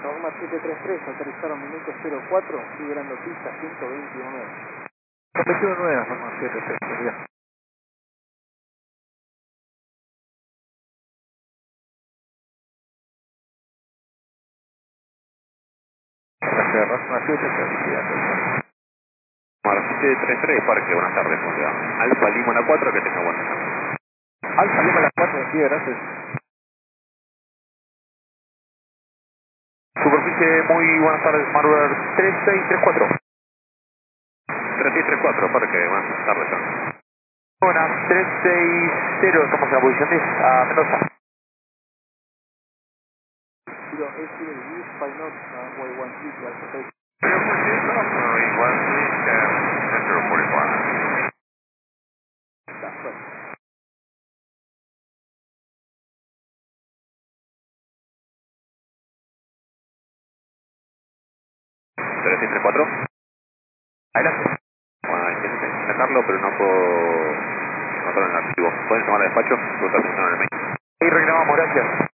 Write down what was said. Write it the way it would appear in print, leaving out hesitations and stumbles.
Norma 733, aterrizaron minuto 04, liberando pista 121.9. 121.9, Norma 733, sería. Gracias, Norma 733. Norma 733, Parque, buenas tardes, ¿cómo le va? Alfa Lima la 4, que tenga buenas tardes. Alfa Lima la 4, sí, gracias. Superficie, muy buenas tardes, Marber 3634. 3634, Parque, buenas tardes. Buenas, 360, estamos en la posición 10 a Mendoza. Kilo S, use by not, runway 13, Alpha Take. That's right. 3634. Adelante. Bueno, intenté sacarlo, pero no puedo en el archivo. ¿Pueden tomar el despacho? Preguntar si no en el mail. Ahí reclamamos, gracias.